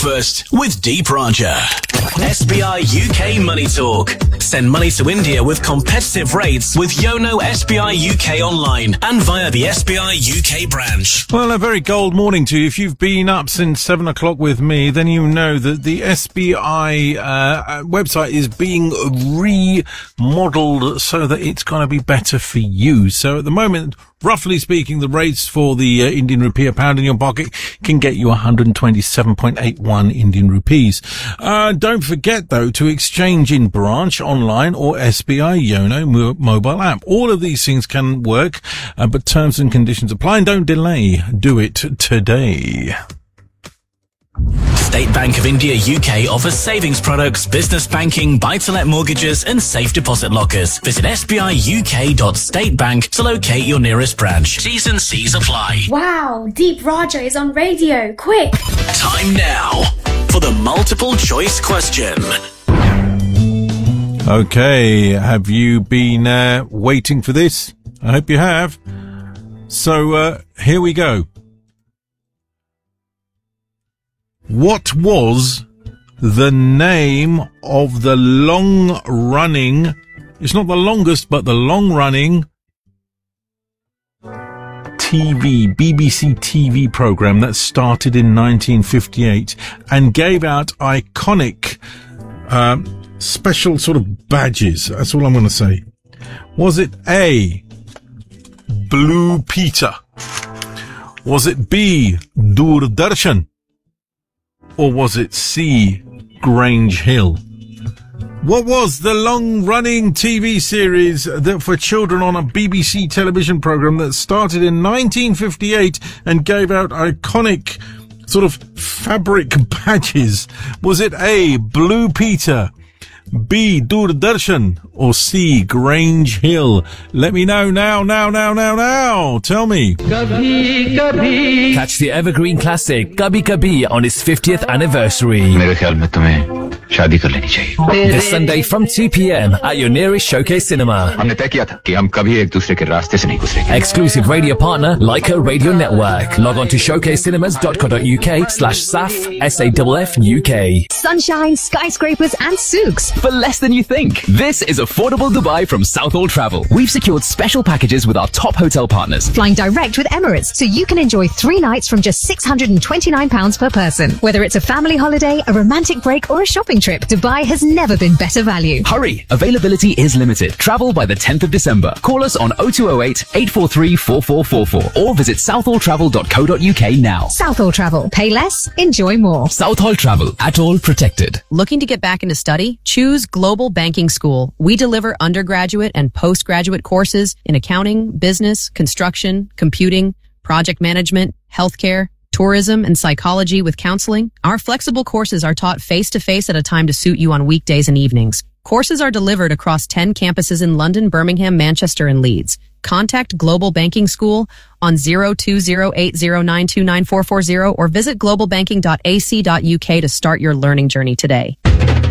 breakfast with Deep Raja. SBI UK Money Talk. Send money to India with competitive rates with Yono SBI UK online and via the SBI UK branch. Well, a very gold morning to you. If you've been up since 7 o'clock with me, then you know that the SBI website is being remodeled so that it's going to be better for you. So at the moment, roughly speaking, the rates for the Indian rupee, a pound in your pocket, can get you 127.81 Indian rupees. Don't forget, though, to exchange in branch, online, or SBI Yono mobile app. All of these things can work, but terms and conditions apply. And don't delay. Do it today. State Bank of India UK offers savings products, business banking, buy-to-let mortgages and safe deposit lockers. Visit sbiuk.statebank to locate your nearest branch. T's and C's apply. Wow, Deep Raja is on radio. Quick! Time now for the multiple choice question. Okay, have you been waiting for this? I hope you have. So here we go. What was the name of the long-running, it's not the longest, but the long-running BBC TV program that started in 1958 and gave out iconic special sort of badges? That's all I'm going to say. Was it A, Blue Peter? Was it B, Doordarshan? Or was it C, Grange Hill? What was the long-running TV series that for children on a BBC television program that started in 1958 and gave out iconic sort of fabric badges? Was it A, Blue Peter, B, Doordarshan, or C, Grange Hill? Let me know now. Tell me. Kabhi, kabhi. Catch the evergreen classic Kabhi Kabhi on its 50th anniversary. मेरे ख्याल में तुम्हें शादी कर लेनी चाहिए. This Sunday from 2 p.m. at your nearest Showcase Cinema. हमने तय किया था कि हम कभी एक दूसरे के रास्ते से नहीं गुजरेंगे. Exclusive radio partner Leica Radio Network. Log on to showcasecinemas.co.uk/SAF SAFF UK. Sunshine, skyscrapers and souks for less than you think. This is affordable Dubai from Southall Travel. We've secured special packages with our top hotel partners. Flying direct with Emirates, so you can enjoy 3 nights from just £629 per person. Whether it's a family holiday, a romantic break or a shopping trip, Dubai has never been better value. Hurry! Availability is limited. Travel by the 10th of December. Call us on 0208 843 4444 or visit southalltravel.co.uk now. Southall Travel. Pay less, enjoy more. Southall Travel. At all protected. Looking to get back into study? Choose Global Banking School. We deliver undergraduate and postgraduate courses in accounting, business, construction, computing, project management, healthcare, tourism, and psychology with counseling. Our flexible courses are taught face-to-face at a time to suit you on weekdays and evenings. Courses are delivered across 10 campuses in London, Birmingham, Manchester, and Leeds. Contact Global Banking School on 020809294440 or visit globalbanking.ac.uk to start your learning journey today.